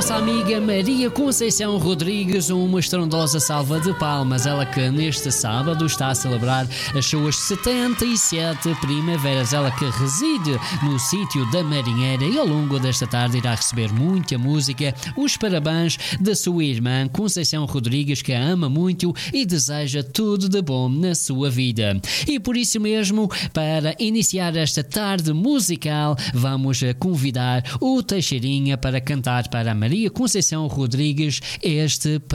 nossa amiga Maria Conceição Rodrigues uma estrondosa salva de palmas. Ela que neste sábado está a celebrar as suas 77 primaveras. Ela que reside no sítio da Marinheira e ao longo desta tarde irá receber muita música. Os parabéns da sua irmã Conceição Rodrigues, que a ama muito e deseja tudo de bom na sua vida. E por isso mesmo, para iniciar esta tarde musical, vamos convidar o Teixeirinha para cantar para a Maria Conceição Rodrigues este